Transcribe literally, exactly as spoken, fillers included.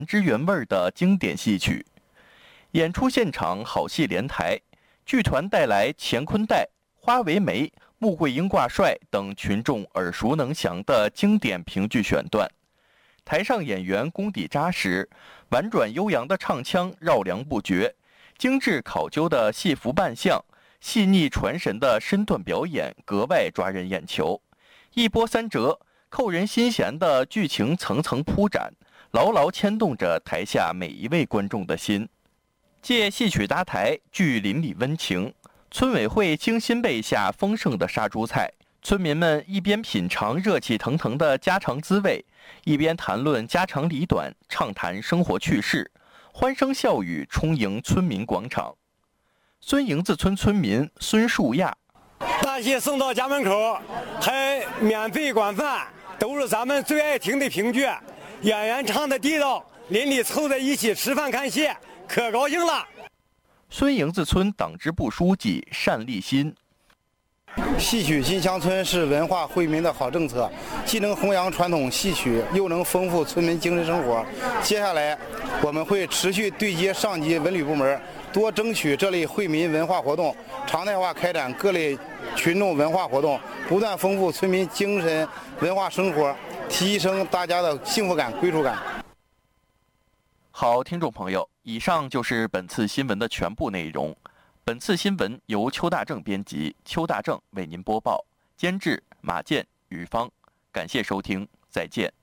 之原味的经典戏曲。演出现场好戏连台，剧团带来乾坤袋、花为媒、穆桂英挂帅等群众耳熟能详的经典评剧选段。台上演员功底扎实，婉转悠扬的唱腔绕梁不绝，精致考究的戏服扮相，细腻传神的身段表演格外抓人眼球。一波三折、扣人心弦的剧情层层铺展，牢牢牵动着台下每一位观众的心。借戏曲搭台，剧邻里温情。村委会精心备下丰盛的杀猪菜，村民们一边品尝热气腾腾的家常滋味，一边谈论家长里短，畅谈生活趣事，欢声笑语充盈村民广场。孙营子村村民孙树亚： 大戏送到家门口，还免费管饭，都是咱们最爱听的评剧，演员唱的地道，邻里凑在一起吃饭看戏，可高兴了。 孙营子村党支部书记单立新： 戏曲进乡村是文化惠民的好政策，既能弘扬传统戏曲，又能丰富村民精神生活。接下来，我们会持续对接上级文旅部门，多争取这类惠民文化活动，常态化开展各类群众文化活动，不断丰富村民精神文化生活，提升大家的幸福感、归属感。 好，听众朋友，以上就是本次新闻的全部内容。本次新闻由邱大正编辑，邱大正为您播报，监制马健、于芳。感谢收听，再见。